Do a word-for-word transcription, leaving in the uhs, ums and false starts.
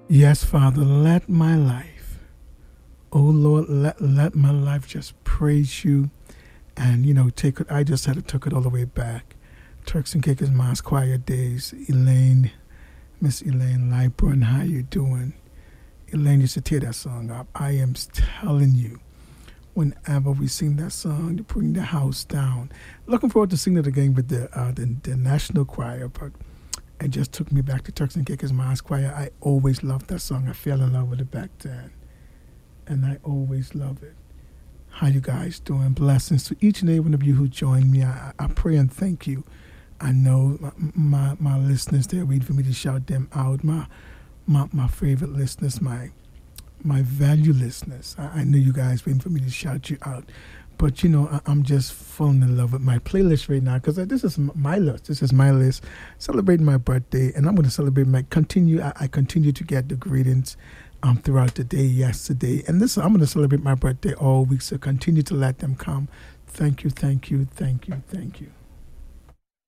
Yes, Father, let my life, oh Lord, let, let my life just praise you. And, you know, take it, I just had to took it all the way back. Turks and Caicos Mass Choir days. Elaine, Miss Elaine Lightburn, how you doing? Elaine used to tear that song up. I am telling you, whenever we sing that song, to bring the house down. Looking forward to singing it again with the, uh, the, the National Choir, but it just took me back to Turks and Caicos Mass Choir. I always loved that song. I fell in love with it back then, and I always love it. How you guys doing? Blessings to each and every one of you who joined me. I, I pray and thank you. I know my, my, my listeners, they're waiting for me to shout them out. My my, my favorite listeners, my my value listeners. I, I know you guys waiting for me to shout you out. But, you know, I, I'm just falling in love with my playlist right now because this is my list. This is my list. Celebrating my birthday, and I'm going to celebrate my continue. I, I continue to get the greetings um, throughout the day, yesterday. And this, I'm going to celebrate my birthday all week, so continue to let them come. Thank you, thank you, thank you, thank you.